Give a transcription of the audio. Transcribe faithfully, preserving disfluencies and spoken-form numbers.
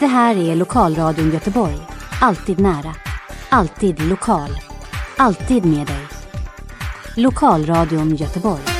Det här är Lokalradion Göteborg. Alltid nära. Alltid lokal. Alltid med dig. Lokalradion Göteborg.